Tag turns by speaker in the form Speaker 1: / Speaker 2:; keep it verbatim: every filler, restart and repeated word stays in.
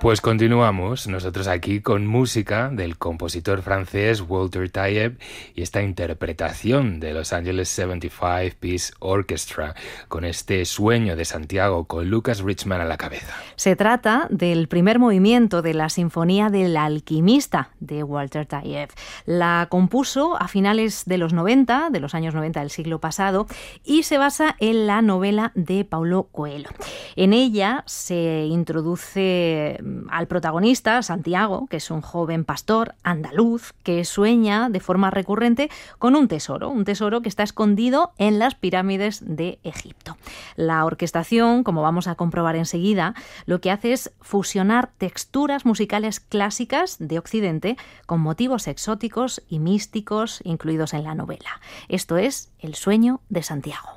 Speaker 1: Pues continuamos nosotros aquí con música del compositor francés Walter Tayeb y esta interpretación de Los Angeles setenta y cinco Piece Orchestra con este Sueño de Santiago con Lucas Richman a la cabeza.
Speaker 2: Se trata del primer movimiento de la Sinfonía del Alquimista de Walter Tayeb. La compuso a finales de los noventa, de los años noventa del siglo pasado, y se basa en la novela de Paulo Coelho. En ella se introduce al protagonista, Santiago, que es un joven pastor andaluz que sueña de forma recurrente con un tesoro, un tesoro que está escondido en las pirámides de Egipto. La orquestación, como vamos a comprobar enseguida, lo que hace es fusionar texturas musicales clásicas de Occidente con motivos exóticos y místicos incluidos en la novela. Esto es El sueño de Santiago.